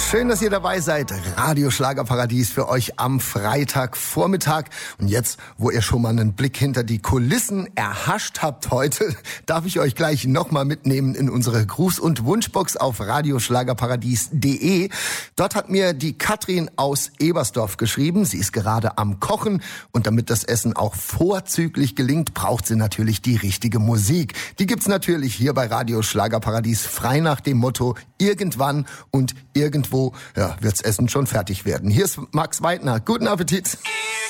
Schön, dass ihr dabei seid. Radio Schlagerparadies für euch am Freitagvormittag. Und jetzt, wo ihr schon mal einen Blick hinter die Kulissen erhascht habt heute, darf ich euch gleich nochmal mitnehmen in unsere Gruß- und Wunschbox auf radioschlagerparadies.de. Dort hat mir die Katrin aus Ebersdorf geschrieben. Sie ist gerade am Kochen und damit das Essen auch vorzüglich gelingt, braucht sie natürlich die richtige Musik. Die gibt's natürlich hier bei Radio Schlagerparadies frei nach dem Motto: irgendwann und irgendwo wird's Essen schon fertig werden. Hier ist Max Weidner. Guten Appetit.